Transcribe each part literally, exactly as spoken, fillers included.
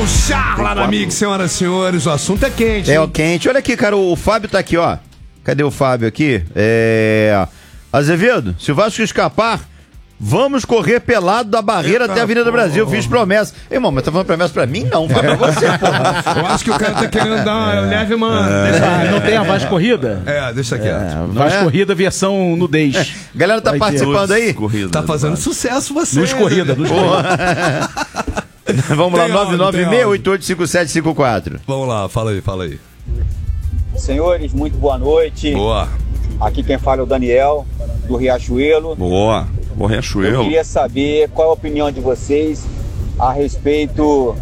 com Charla na Mix, senhoras e senhores. O assunto é quente. É hein? o quente. Olha aqui, cara, o Fábio tá aqui, ó. Cadê o Fábio aqui? É... Azevedo, se o Vasco escapar, vamos correr pelado da barreira Eita, até a Avenida do Brasil. Fiz promessa. Irmão, mas tá falando promessa pra mim? Não, foi pra você, porra. Eu acho que o cara tá querendo dar uma leve, mano. É. Ah, não tem a Vasco Corrida? É, deixa quieto. É, Vasco é? Corrida versão nudez. É. Galera tá Vai participando ter. aí? Corrida, tá fazendo sucesso você. Luz Corrida, Luz Corrida. Vamos lá, nove nove seis oito oito cinco sete cinco quatro. Vamos lá, fala aí, fala aí. Senhores, muito boa noite. Boa. Aqui quem fala é o Daniel, do Riachuelo. Boa, o Riachuelo. Eu queria saber qual a opinião de vocês a respeito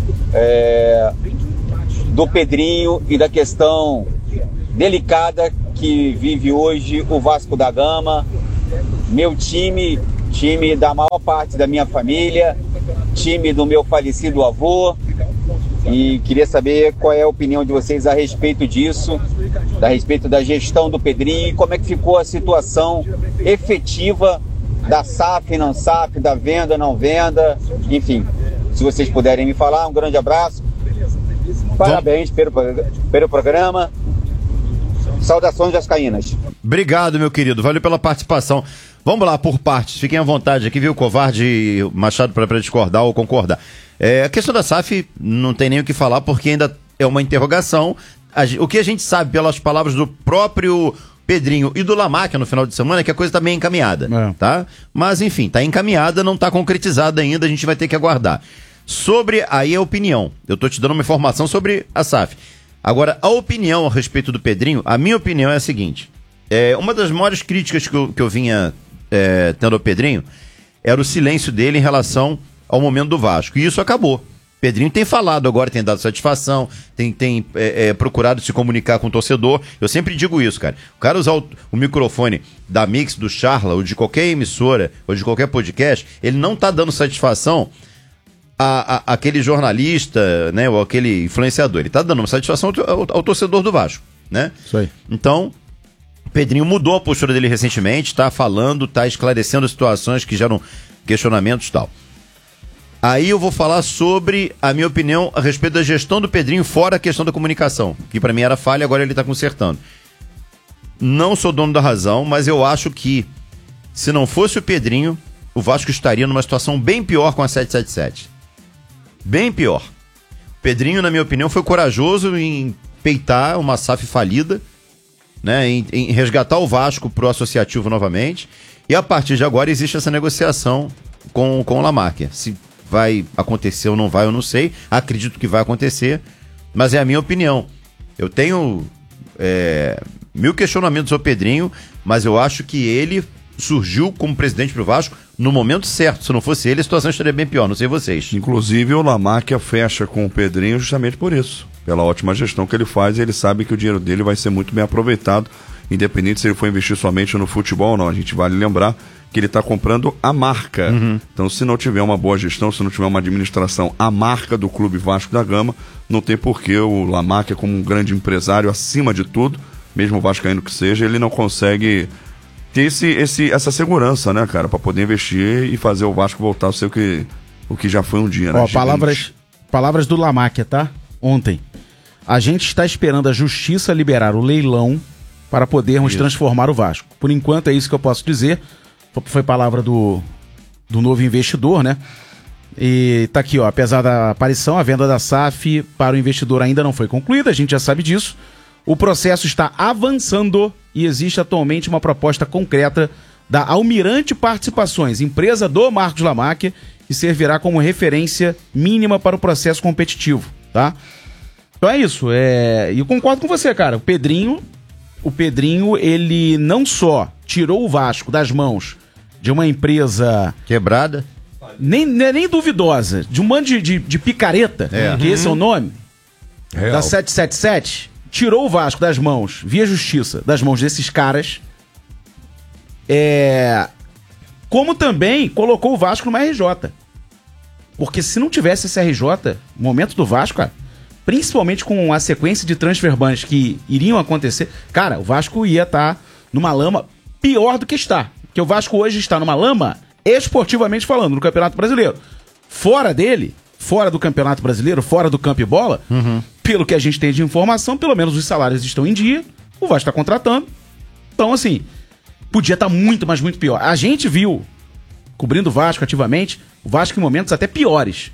é, do Pedrinho e da questão delicada que vive hoje o Vasco da Gama. Meu time, time da maior parte da minha família, time do meu falecido avô. E queria saber qual é a opinião de vocês a respeito disso, a respeito da gestão do Pedrinho e como é que ficou a situação efetiva da S A F, não S A F, da venda, não venda, enfim. Se vocês puderem me falar, um grande abraço. Parabéns pelo, pelo programa. Saudações vascaínas. Obrigado, meu querido. Valeu pela participação. Vamos lá, por partes. Fiquem à vontade aqui, viu, Covarde Machado, para discordar ou concordar. É, a questão da S A F não tem nem o que falar, porque ainda é uma interrogação. A, o que a gente sabe pelas palavras do próprio Pedrinho e do Lamáquia no final de semana é que a coisa está bem encaminhada, é. tá? Mas, enfim, está encaminhada, não está concretizada ainda, a gente vai ter que aguardar. Sobre, aí a opinião. Eu estou te dando uma informação sobre a S A F. Agora, a opinião a respeito do Pedrinho, a minha opinião é a seguinte. É, uma das maiores críticas que eu, que eu vinha é, tendo ao Pedrinho era o silêncio dele em relação ao momento do Vasco. E isso acabou. Pedrinho tem falado agora, tem dado satisfação, tem, tem é, é, procurado se comunicar com o torcedor. Eu sempre digo isso, cara. O cara usar o, o microfone da Mix, do Charla, ou de qualquer emissora, ou de qualquer podcast, ele não tá dando satisfação a, a, aquele jornalista, né, ou aquele influenciador. Ele tá dando uma satisfação ao, ao, ao torcedor do Vasco, né? Isso aí. Então, Pedrinho mudou a postura dele recentemente, tá falando, tá esclarecendo situações que geram questionamentos e tal. Aí eu vou falar sobre a minha opinião a respeito da gestão do Pedrinho fora a questão da comunicação, que pra mim era falha, agora ele tá consertando. Não sou dono da razão, mas eu acho que se não fosse o Pedrinho, o Vasco estaria numa situação bem pior com a sete sete sete. Bem pior. O Pedrinho, na minha opinião, foi corajoso em peitar uma S A F falida, né, em, em resgatar o Vasco pro associativo novamente, e a partir de agora existe essa negociação com, com o Lamáquia. Se vai acontecer ou não vai, eu não sei. Acredito que vai acontecer, mas é a minha opinião. Eu tenho é, mil questionamentos ao Pedrinho, mas eu acho que ele surgiu como presidente pro Vasco no momento certo. Se não fosse ele, a situação estaria bem pior, não sei vocês. Inclusive o Lamáquia fecha com o Pedrinho justamente por isso, pela ótima gestão que ele faz, e ele sabe que o dinheiro dele vai ser muito bem aproveitado, independente se ele for investir somente no futebol ou não. A gente vale lembrar que ele está comprando a marca. Uhum. Então, se não tiver uma boa gestão, se não tiver uma administração, a marca do Clube Vasco da Gama, não tem porquê o Lamáquia, como um grande empresário, acima de tudo, mesmo vascaíno que seja, ele não consegue ter esse, esse, essa segurança, né, cara, para poder investir e fazer o Vasco voltar a ser o que, o que já foi um dia, né? Ó, palavras, palavras do Lamáquia, tá? Ontem. A gente está esperando a justiça liberar o leilão para podermos isso. transformar o Vasco. Por enquanto é isso que eu posso dizer. Foi palavra do, do novo investidor, né? E tá aqui, ó, apesar da aparição, a venda da S A F para o investidor ainda não foi concluída, a gente já sabe disso. O processo está avançando e existe atualmente uma proposta concreta da Almirante Participações, empresa do Marcos Lamáquia, que servirá como referência mínima para o processo competitivo, tá? Então é isso, é... e eu concordo com você, cara. O Pedrinho, o Pedrinho, ele não só tirou o Vasco das mãos de uma empresa quebrada, nem, nem duvidosa, de um bando de, de, de picareta, é. que esse é o nome, Real. da sete sete sete, tirou o Vasco das mãos, via justiça, das mãos desses caras, é... como também colocou o Vasco numa R J. Porque se não tivesse esse R J, no momento do Vasco, cara, principalmente com a sequência de transfer bans que iriam acontecer, cara, o Vasco ia estar tá numa lama pior do que está. Porque o Vasco hoje está numa lama, esportivamente falando, no Campeonato Brasileiro. Fora dele, fora do Campeonato Brasileiro, fora do campo e bola, uhum. pelo que a gente tem de informação, pelo menos os salários estão em dia, o Vasco está contratando. Então, assim, podia estar tá muito, mas muito pior. A gente viu, cobrindo o Vasco ativamente, o Vasco em momentos até piores.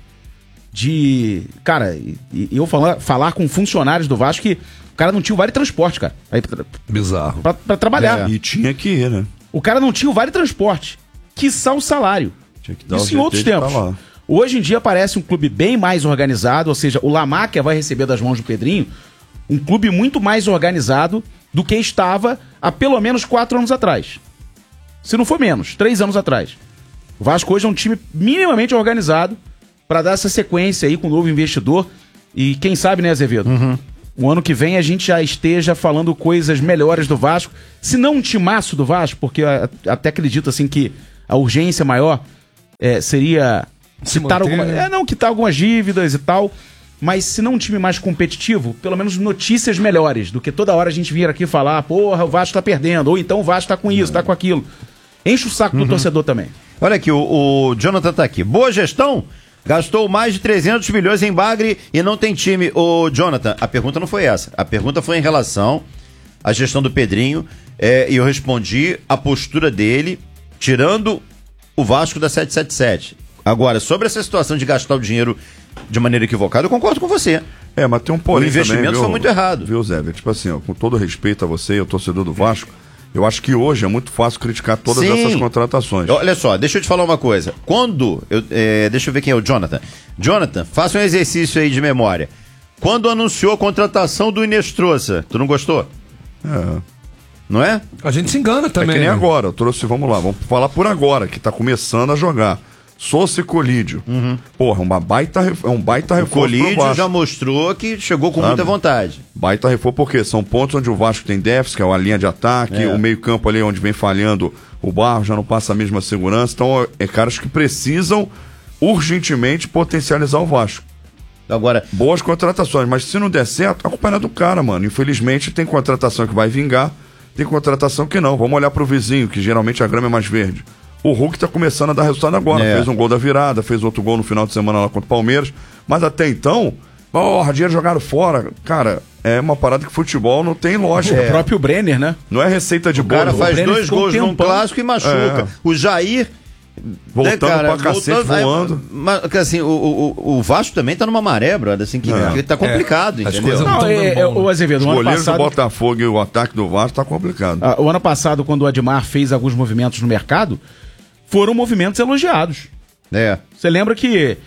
De, cara, e, e eu falar, falar com funcionários do Vasco que o cara não tinha o vale transporte, cara. Aí, pra, Bizarro. Pra, pra trabalhar. É. E tinha que ir, né? O cara não tinha o vale transporte, quiçá o salário. Tinha que dar Isso o em jeito outros de tempos. tá lá. Hoje em dia parece um clube bem mais organizado, ou seja, o Lamáquia vai receber das mãos do Pedrinho um clube muito mais organizado do que estava há pelo menos quatro anos atrás. Se não for menos, três anos atrás. O Vasco hoje é um time minimamente organizado para dar essa sequência aí com o novo investidor. E quem sabe, né, Azevedo? Uhum. O ano que vem a gente já esteja falando coisas melhores do Vasco. Se não um timaço do Vasco, porque eu até acredito assim que a urgência maior é, seria Se quitar manter, alguma, né? é, não quitar algumas dívidas e tal. Mas se não um time mais competitivo, pelo menos notícias melhores do que toda hora a gente vir aqui falar, porra, o Vasco tá perdendo, ou então o Vasco tá com isso, tá com aquilo. Enche o saco do Uhum. torcedor também. Olha aqui, o, o Jonathan tá aqui. Boa gestão? Gastou mais de trezentos milhões em bagre e não tem time. Ô, Jonathan, a pergunta não foi essa. A pergunta foi em relação à gestão do Pedrinho. É, e eu respondi a postura dele, tirando o Vasco da sete sete sete. Agora, sobre essa situação de gastar o dinheiro de maneira equivocada, eu concordo com você. É, mas tem um porém O investimento também, viu, foi muito errado. Viu, Zé? Tipo assim, ó, com todo respeito a você e ao torcedor do Vasco, eu acho que hoje é muito fácil criticar todas Sim. essas contratações. Olha só, deixa eu te falar uma coisa. Quando, eu, é, deixa eu ver quem é o Jonathan. Jonathan, faça um exercício aí de memória. Quando anunciou a contratação do Inestrosa, tu não gostou? É. Não é? A gente se engana É também. que nem né? agora, eu trouxe, vamos lá, vamos falar por agora, que tá começando a jogar. Sousa e Colídio. Uhum. Porra, uma baita, ref- é um baita O reforço pro Colídio Vasco. já mostrou que chegou com Sabe? muita vontade. Baita reforço, porque são pontos onde o Vasco tem déficit, que é a linha de ataque, É. o meio campo ali onde vem falhando o Barro, já não passa a mesma segurança. Então, é caras que precisam urgentemente potencializar o Vasco. Agora, Boas contratações, mas se não der certo, a culpa não é do cara, mano. Infelizmente, tem contratação que vai vingar, tem contratação que não. Vamos olhar pro vizinho, que geralmente a grama é mais verde. O Hulk tá começando a dar resultado agora. É. Fez um gol da virada, fez outro gol no final de semana lá contra o Palmeiras. Mas até então, porra, dinheiro jogado fora. Cara, é uma parada que futebol não tem lógica. O próprio Brenner, né? Não é receita de o cara bolo. faz Brenner dois ficou um gols num tempão. clássico e machuca. É. O Jair... Voltando né, cara, pra cacete, voltando- voando. aí, mas, que assim, o, o, o Vasco também tá numa maré, brother, assim, que, É. que tá complicado, É. As entendeu? coisas Não, tão é, dando é, bom, o Azevedo, Os no ano goleiros do passado... Botafogo e o ataque do Vasco tá complicado. Ah, o ano passado, quando o Admar fez alguns movimentos no mercado, foram movimentos elogiados. É. Você lembra que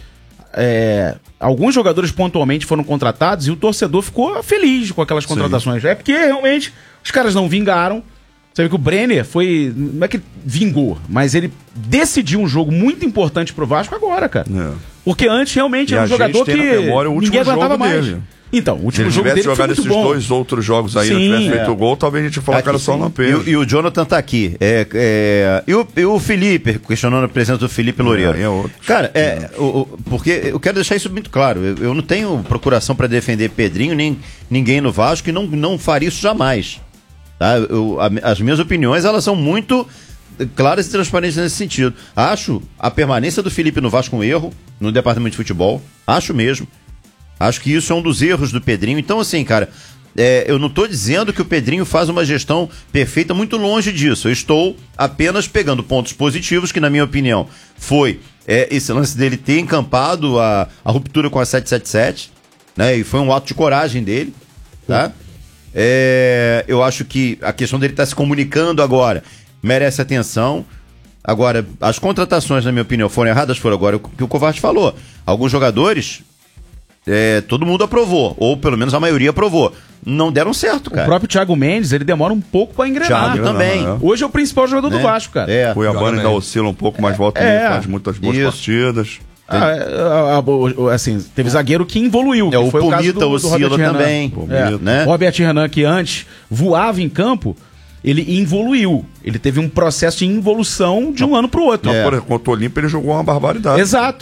é, alguns jogadores pontualmente foram contratados e o torcedor ficou feliz com aquelas contratações. É porque realmente os caras não vingaram. Você vê que o Brenner foi... Não é que vingou, mas ele decidiu um jogo muito importante pro Vasco agora, cara. É. Porque antes realmente E era um a gente jogador tem que na memória o último ninguém aguentava jogo mais. dele. Então, o Se último ele jogo tivesse dele foi jogado muito esses bom. dois outros jogos aí, não Sim, tivesse é. feito o gol, talvez a gente ia falar que era só o E, lampejo. o- e o Jonathan tá aqui. É, é, e, o, e o Felipe, questionando a presença do Felipe Loureiro. É, é outro. Cara, é, o, o- porque eu quero deixar isso muito claro. Eu, eu não tenho procuração pra defender Pedrinho, nem ninguém no Vasco, e não, não faria isso jamais. Tá? Eu- a- as minhas opiniões, elas são muito claras e transparentes nesse sentido. Acho a permanência do Felipe no Vasco um erro, no departamento de futebol. Acho mesmo. Acho que isso é um dos erros do Pedrinho. Então, assim, cara, é, eu não estou dizendo que o Pedrinho faz uma gestão perfeita, muito longe disso. Eu estou apenas pegando pontos positivos, que na minha opinião foi é, esse lance dele ter encampado a, a ruptura com a sete sete sete, né? E foi um ato de coragem dele, tá? É, eu acho que a questão dele estar se comunicando agora merece atenção. Agora, as contratações, na minha opinião, foram erradas, foram agora o que o Kovacs falou. Alguns jogadores... É, todo mundo aprovou, ou pelo menos a maioria aprovou. Não deram certo, O cara. próprio Thiago Mendes, ele demora um pouco pra engrenar. Thiago também. é. Hoje é o principal jogador Né? do Vasco, cara. É. Foi a Joga banda ainda bem. oscila um pouco, mas volta É. e faz muitas boas Isso. partidas. Ah, é, a- a- o- assim, teve zagueiro que evoluiu. É, que o foi o caso Pumita do, do oscila Robert Renan. também, É. né? O Robert Renan, que antes voava em campo, ele evoluiu. Ele teve um processo de involução de um ano pro outro. Não, É. por exemplo, contra o Olímpia ele jogou uma barbaridade. Exato.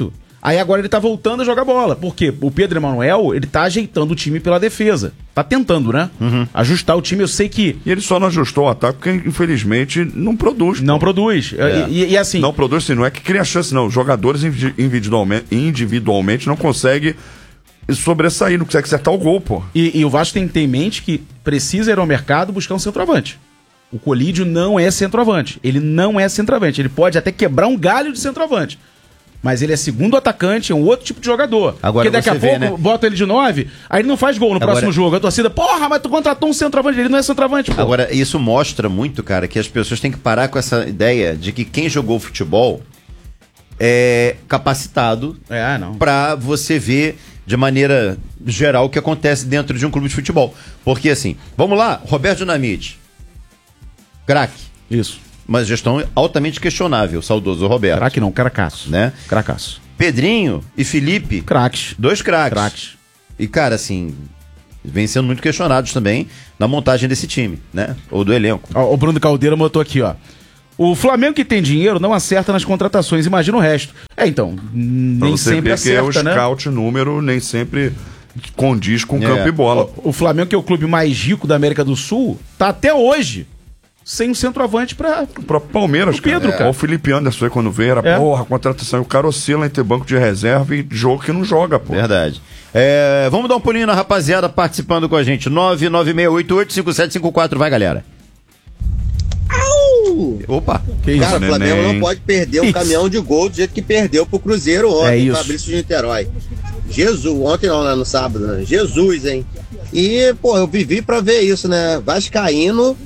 Aí agora ele tá voltando a jogar bola. Por quê? O Pedro Emanuel, ele tá ajeitando o time pela defesa. Tá tentando, né? Uhum. Ajustar o time, eu sei que... E ele só não ajustou o ataque porque, infelizmente, não produz. Não pô. produz. É. E, e assim... Não produz, assim, não é que cria chance, não. Os jogadores individualmente, individualmente não conseguem sobressair, não consegue acertar o gol, pô. E, e o Vasco tem que ter em mente que precisa ir ao mercado buscar um centroavante. O Colídio não é centroavante. Ele não é centroavante. Ele pode até quebrar um galho de centroavante. Mas ele é segundo atacante, é um outro tipo de jogador. Agora Porque daqui a vê, pouco né? bota ele de nove, aí ele não faz gol no Agora... próximo jogo. A torcida, porra, mas tu contratou um centroavante. Ele não é centroavante, pô. Agora, isso mostra muito, cara, que as pessoas têm que parar com essa ideia de que quem jogou futebol é capacitado É, não. pra você ver de maneira geral o que acontece dentro de um clube de futebol. Porque assim, vamos lá, Roberto Dinamite, craque. Isso. Mas gestão altamente questionável, saudoso Roberto. Craque não, cracaço. Né? Cracaço. Pedrinho e Felipe, Craques. dois craques. Craques. E, cara, assim, vem sendo muito questionados também na montagem desse time, né? Ou do elenco. Ó, o Bruno Caldeira botou aqui, ó. O Flamengo que tem dinheiro não acerta nas contratações, imagina o resto. É, então, Pra nem você sempre ver que é o acerta, né? scout número nem sempre condiz com É. campo e bola. O, o Flamengo, que é o clube mais rico da América do Sul, tá até hoje sem um centroavante pra... O próprio Palmeiras, O Pedro, cara. cara. Olha o Felipe Anderson aí quando veio, era, É. porra, contratação. O cara oscila entre banco de reserva e jogo que não joga, pô. Verdade. É, vamos dar um pulinho na rapaziada participando com a gente. nove nove seis oito oito cinco sete cinco quatro. Vai, galera. Opa. Que isso, Cara, o Flamengo neném. não pode perder um Isso. caminhão de gol do jeito que perdeu pro Cruzeiro É ontem, isso. Fabrício de Niterói. Jesus, ontem não, né, no sábado, né? Jesus, hein? E, pô, eu vivi pra ver isso, né? Vascaíno,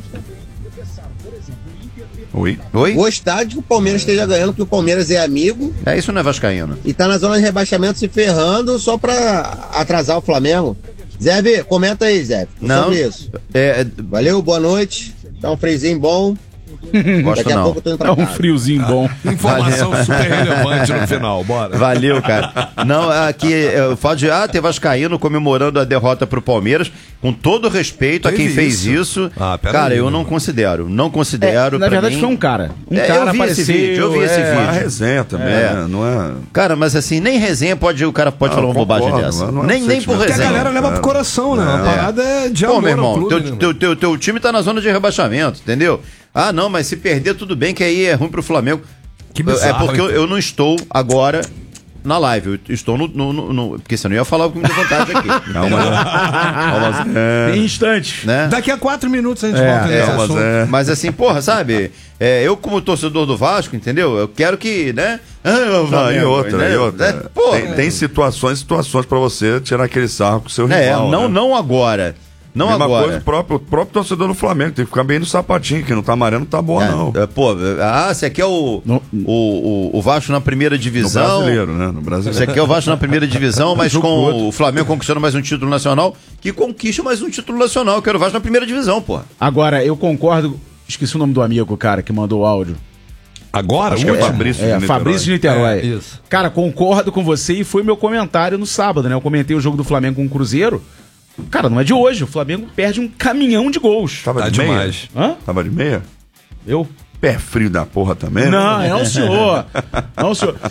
Oi? Oi? gostar de que o Palmeiras esteja ganhando, porque o Palmeiras é amigo É, isso não é vascaíno. e tá na zona de rebaixamento se ferrando só pra atrasar o Flamengo. Zé V, comenta aí, Zé, Não. sobre isso. É, Valeu, boa noite. Tá um friozinho bom. gosto Daqui a não. pouco eu tô indo É pra um casa. friozinho bom. Informação super relevante no final, bora. Valeu, cara. Não, aqui é, o fato de ah, ter vascaíno comemorando a derrota pro Palmeiras, com todo respeito a Teve quem fez isso? isso, Ah, pera cara, aí, eu meu não irmão. considero. Não É, considero. na pra verdade mim- foi um cara. Um É, cara eu vi apareceu. esse vídeo, eu vi esse é, vídeo. A resenha também, É. né? Não é... Cara, mas assim, nem resenha pode, o cara pode Não, falar uma concordo, bobagem dessa. não é um nem, nem por sentimento. Porque a resenha. galera leva pro coração, né? A parada é de Pô, amor meu ao irmão, clube, teu, né, meu? teu, teu, teu time tá na zona de rebaixamento, entendeu? Ah, não, mas se perder, tudo bem, que aí é ruim pro Flamengo. Que bizarro, é porque eu, então. eu não estou agora na live, eu estou no. no, no- no- porque senão eu ia falar o que me deu vontade aqui. Calma, Calma, Zé. Em instantes. né? Daqui a quatro minutos a gente É, volta nesse calma, assunto. Zé. Mas assim, porra, sabe? É, eu, como torcedor do Vasco, entendeu? Eu quero que, né? Ah, o Não, e Flamengo, outra, né? e outra. É, porra. tem, tem situações, situações pra você tirar aquele sarro com o seu É, rival. não, né? não agora. Não Mesma agora. coisa, o próprio, o próprio torcedor do Flamengo tem que ficar bem no sapatinho, que não tá amarelo, não tá bom, É, não. é, pô, ah, você quer o, No- o, o, o Vasco na primeira No divisão? brasileiro, né? No brasileiro. Você quer o Vasco na primeira divisão, mas com o Flamengo conquistando mais um título nacional? Que conquiste mais um título nacional. Eu quero o Vasco na primeira divisão, pô. Agora, eu concordo. Esqueci o nome do amigo, cara, que mandou o áudio. Agora, Acho o que é último? Fabrício de É, Niterói. Fabrício de Niterói. É, isso. Cara, concordo com você e foi meu comentário no sábado, né? Eu comentei o jogo do Flamengo com o Cruzeiro. Cara, não é de hoje. O Flamengo perde um caminhão de gols. Tava Tá de meia? demais. Hã? Tava de meia? Eu? Pé frio da porra também? Não, né? é o senhor. Não, o senhor.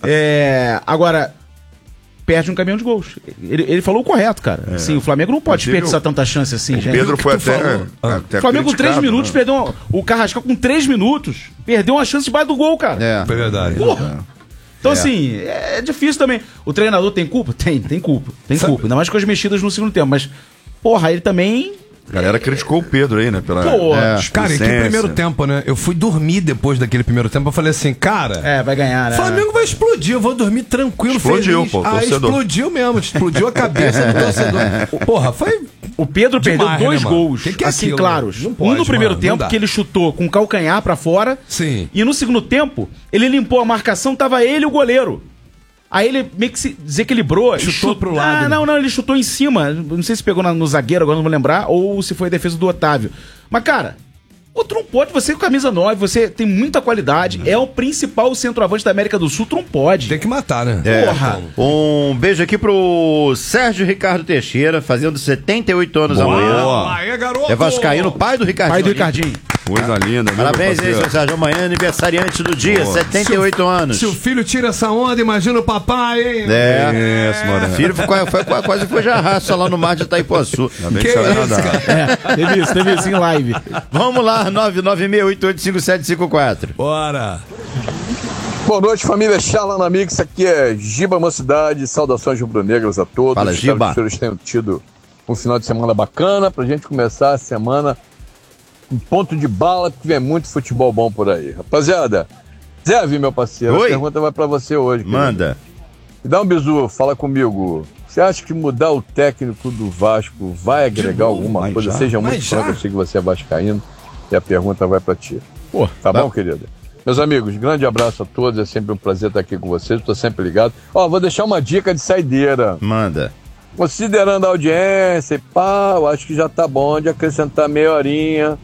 É, agora, perde um caminhão de gols. Ele, ele falou o correto, cara. Sim, o Flamengo não pode Inclusive, desperdiçar o- tanta chance assim, O gente. Pedro foi que tu até, falou? até O Flamengo com três criticado, minutos né? perdeu. uma- O Carrascal com três minutos perdeu uma chance debaixo do gol, cara. É. É verdade. Porra. Então, assim, é difícil também. O treinador tem culpa? Tem, tem culpa. Tem Sabe- culpa. Ainda mais com as mexidas no segundo tempo. Mas, porra, ele também. A galera criticou o Pedro aí, né? Pela Pô, É. Cara, e que displicência. primeiro tempo, né? Eu fui dormir depois daquele primeiro tempo. Eu falei assim, cara. É, vai ganhar, né? Flamengo vai explodir, eu vou dormir tranquilo, Explodiu, feliz. pô, Ah, torcedor. explodiu mesmo, explodiu a cabeça do torcedor. Porra, foi. O Pedro Demais, perdeu dois né, mano? gols, Que que é assim, aquilo, claros. né? Não pode, um no primeiro mano, não tempo, dá. que ele chutou com o calcanhar pra fora. Sim. E no segundo tempo, ele limpou a marcação, tava ele e o goleiro. Aí ele meio que se desequilibrou. e Chutou chut- pro lado, Ah, né? não, não, ele chutou em cima. Não sei se pegou na- no zagueiro, agora não vou lembrar, ou se foi a defesa do Otávio. Mas, cara, outro não pode. Você com camisa nove, você tem muita qualidade, é o principal centroavante da América do Sul, tu não pode. Tem que matar, né? É. Porra. Um beijo aqui pro Sérgio Ricardo Teixeira, fazendo setenta e oito anos amanhã. Aê, garoto! É vascaíno, pai do Ricardinho. Pai do Ricardinho. Coisa linda, viu, Parabéns meu aí, parceiro? seu Sérgio. Amanhã é aniversariante do dia, Boa. setenta e oito anos. Se o filho tira essa onda, imagina o papai, hein? É. Isso, mano. Filho foi, foi, foi, quase foi de arrasto lá no mar de Itaipuaçu. Ainda bem Que que sabe isso, nadar. cara? É, teve isso, teve isso em live. Vamos lá, nove nove seis oito oito cinco sete cinco quatro. Bora. Boa noite, família Chalana Mix. Aqui é Giba Mocidade. Saudações rubro-negras a todos. Fala, Espero Giba. que os senhores tenham tido um final de semana bacana pra gente começar a semana com ponto de bala, porque vem muito futebol bom por aí. Rapaziada, Zé, vi, meu parceiro, Oi. a pergunta vai pra você hoje. querido. Manda. Me dá um bisu, fala comigo. Você acha que mudar o técnico do Vasco vai agregar novo, alguma mas coisa? já, Seja muito mas já. franco, eu sei que você é vascaíno. E a pergunta vai pra ti. Pô, Tá Vai. bom, querido? Meus amigos, grande abraço a todos. É sempre um prazer estar aqui com vocês. Estou sempre ligado. Ó, vou deixar uma dica de saideira. Manda. Considerando a audiência e pá, eu acho que já tá bom de acrescentar meia horinha.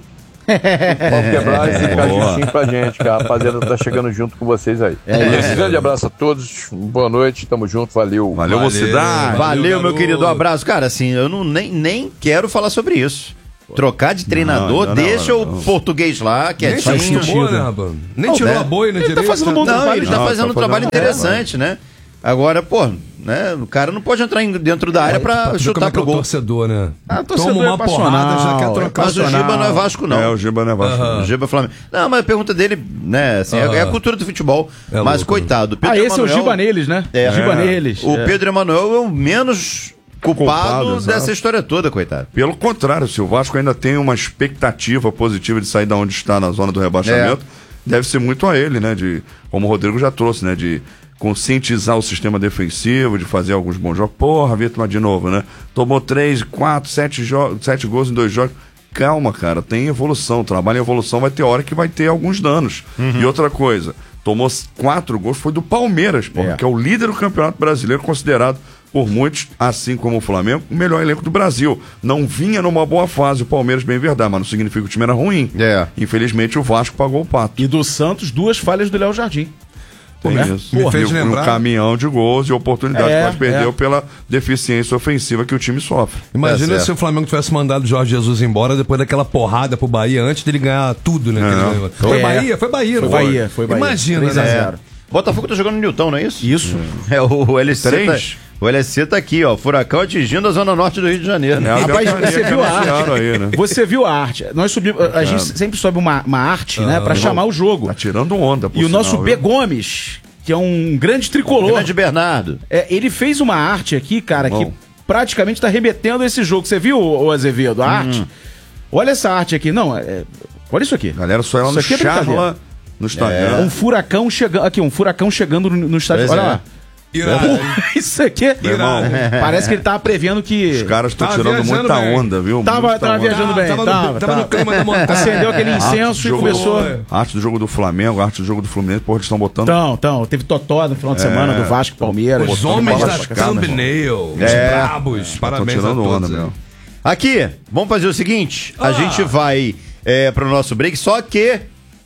Pau quebrar e ficar Boa. justinho pra gente, que a rapaziada tá chegando junto com vocês aí. É Esse grande abraço a todos. Boa noite, tamo junto, valeu. Valeu, Valeu. mocidade. Valeu, meu garoto. querido. Um abraço. Cara, assim, eu não, nem, nem quero falar sobre isso. Trocar de treinador, Não, não, deixa não, o não. português lá, Nem quietinho. tirou sentido. boa, né, rapaz? Nem tirou né? a boina Ele tá direito. fazendo um bom Não, trabalho, ele né? tá Não, fazendo tá um trabalho fazendo- interessante, né? Agora, pô, né? O cara não pode entrar em- dentro da área pra Tu vê como chutar é que é pro o gol. torcedor, né? Ah, torcedor Toma é uma passional, porrada, já quer é trocar. Mas o Giba não é Vasco, não. É, o Giba não é Vasco. Aham. O Giba é Flamengo. Não, mas a pergunta dele, né, assim, é- Aham. é a cultura do futebol. É mas, louco, coitado, o Pedro Ah, esse é o Emanuel- Giba neles, né? É. Giba É. neles. O é. Pedro Emanuel é o menos culpado, Culpado, exato. dessa história toda, coitado. Pelo contrário, se o Vasco ainda tem uma expectativa positiva de sair da onde está na zona do rebaixamento, deve ser muito a ele, né? De, como o Rodrigo já trouxe, né? De conscientizar o sistema defensivo, de fazer alguns bons jogos. Porra, Vitor, mas de novo, né? Tomou três, quatro, sete, jo- sete gols em dois jogos. Calma, cara, tem evolução. Trabalho em evolução, vai ter hora que vai ter alguns danos. E outra coisa, tomou quatro gols, foi do Palmeiras, porra, É. que é o líder do Campeonato Brasileiro, considerado por muitos, assim como o Flamengo, o melhor elenco do Brasil. Não vinha numa boa fase o Palmeiras, bem verdade, mas não significa que o time era ruim. É. Infelizmente o Vasco pagou o pato. E do Santos, duas falhas do Léo Jardim. Tem né? isso. Me E fez um- lembrar- um caminhão de gols e oportunidades, É, mas perdeu é. pela deficiência ofensiva que o time sofre. Imagina Tá se certo. o Flamengo tivesse mandado o Jorge Jesus embora depois daquela porrada pro Bahia, antes dele ganhar tudo, né? que ele ganhou. Foi É. Bahia? Foi Bahia, Foi não Bahia, foi Bahia. Imagina, três a né? zero. Botafogo tá jogando no Newton, não é isso? Isso. É, o, o L C Três. tá, o L C tá aqui, ó. Furacão atingindo a zona norte do Rio de Janeiro. É, a Rapaz, Betânia você que viu a anunciaram arte? aí, né? Você viu a arte? Nós subimos, a gente sempre sobe uma, uma arte, né, pra chamar o jogo. Tá tirando onda, por E o sinal, nosso viu? B. Gomes, que é um grande tricolor, Grande Bernardo. é, ele fez uma arte aqui, cara, que Bom. praticamente tá remetendo a esse jogo. Você viu, ô Azevedo, a arte? Olha essa arte aqui. Não, é- olha isso aqui. Galera, só ela Isso no aqui é brincadeira. Charla no Instagram. Um furacão chegando. Aqui, um furacão chegando no, no estádio. Pois Olha é. lá. Irado. Pô, isso aqui é. Meu irmão, Parece que ele tava prevendo que. os caras estão Tava tirando viajando muita bem. onda, viu? Tava, Muita tava onda. viajando bem. Tava no- tava, tava no tava. clima da montanha. Acendeu aquele Arte incenso do e jogo- começou. Arte do jogo do Flamengo, arte do jogo do Fluminense, porra, eles estão botando. Então, então, teve Totó no final de semana do Vasco e Palmeiras. Os Botando homens bola da pra caramba. thumbnail. Os É. brabos. Estão Parabéns a tirando todos. onda aí. mesmo. Aqui, vamos fazer o seguinte: a Ah. gente vai é, pro nosso break, só que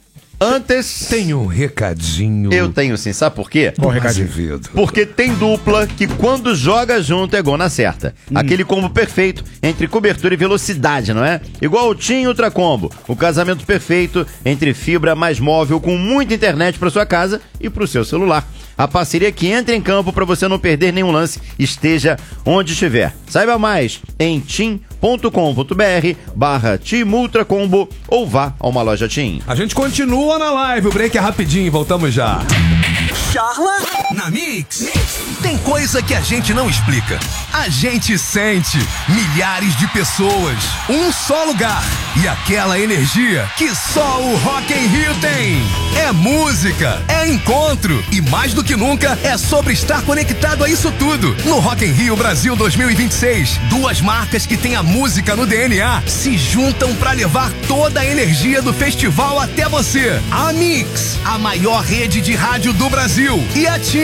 antes. Tem um recadinho. Eu tenho sim, sabe por quê? Qual o recadinho? Azevedo. Porque tem dupla que quando joga junto é gol na certa. Aquele combo perfeito entre cobertura e velocidade, não é? Igual o TIM Ultra Combo, o casamento perfeito entre fibra mais móvel com muita internet para sua casa e para o seu celular. A parceria que entra em campo para você não perder nenhum lance, esteja onde estiver. Saiba mais em tim ponto com ponto br barra TIM Ultra Combo ou vá a uma loja TIM. A gente continua na live. O break é rapidinho. Voltamos já. Charla na Mix. Tem coisa que a gente não explica. A gente sente. Milhares de pessoas, um só lugar e aquela energia que só o Rock in Rio tem. É música, é encontro e mais do que nunca é sobre estar conectado a isso tudo. No Rock in Rio Brasil dois mil e vinte e seis, duas marcas que têm a música no D N A se juntam para levar toda a energia do festival até você. A Mix, a maior rede de rádio do Brasil, e a TIM,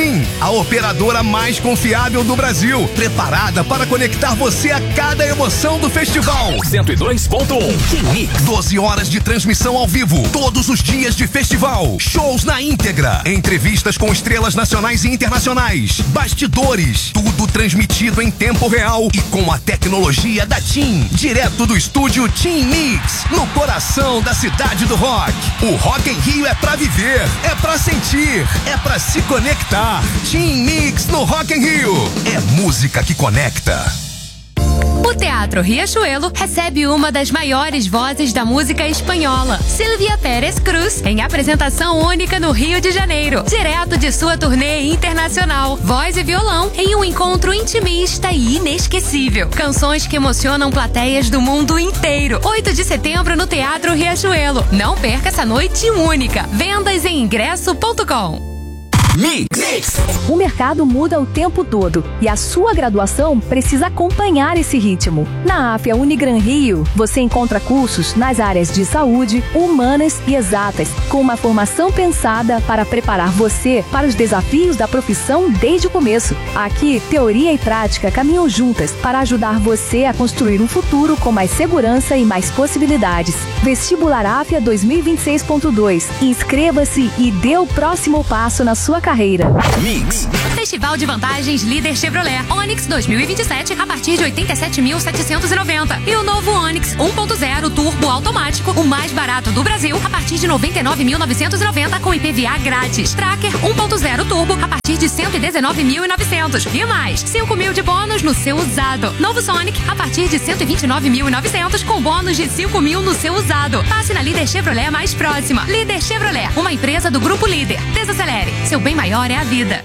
TIM, a operadora mais confiável do Brasil, preparada para conectar você a cada emoção do festival. cento e dois ponto um. doze horas de transmissão ao vivo, todos os dias de festival, shows na íntegra, entrevistas com estrelas nacionais e internacionais, bastidores, tudo transmitido em tempo real e com a tecnologia da TIM, direto do estúdio TIM Mix, no coração da cidade do rock. O Rock em Rio é pra viver, é pra sentir, é pra se conectar. TIM Mix no Rock em Rio, é música que conecta. O Teatro Riachuelo recebe uma das maiores vozes da música espanhola, Silvia Pérez Cruz, em apresentação única no Rio de Janeiro, direto de sua turnê internacional. Voz e violão em um encontro intimista e inesquecível. Canções que emocionam plateias do mundo inteiro. oito de setembro no Teatro Riachuelo. Não perca essa noite única. Vendas em ingresso ponto com. Mix. O mercado muda o tempo todo e a sua graduação precisa acompanhar esse ritmo. Na AFIA Unigran Rio, você encontra cursos nas áreas de saúde, humanas e exatas, com uma formação pensada para preparar você para os desafios da profissão desde o começo. Aqui, teoria e prática caminham juntas para ajudar você a construir um futuro com mais segurança e mais possibilidades. Vestibular AFIA dois mil e vinte e seis ponto dois. Inscreva-se e dê o próximo passo na sua carreira. Mix. Festival de vantagens Líder Chevrolet Onix dois mil e vinte e sete a partir de oitenta e sete mil setecentos e noventa. E o novo Onix um ponto zero Turbo Automático, o mais barato do Brasil, a partir de noventa e nove mil novecentos e noventa com I P V A grátis. Tracker um ponto zero Turbo a partir de cento e dezenove mil e novecentos. E mais, cinco mil de bônus no seu usado. Novo Sonic a partir de cento e vinte e nove mil e novecentos com bônus de cinco mil no seu usado. Passe na Líder Chevrolet mais próxima. Líder Chevrolet, uma empresa do Grupo Líder. Desacelere. Seu bem maior é a vida.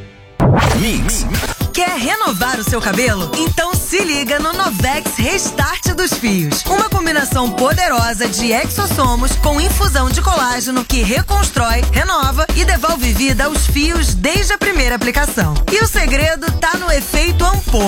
Mix. Quer renovar o seu cabelo? Então se liga no Novex Restart dos Fios. Uma combinação poderosa de exossomos com infusão de colágeno que reconstrói, renova e devolve vida aos fios desde a primeira aplicação. E o segredo tá no efeito ampulha.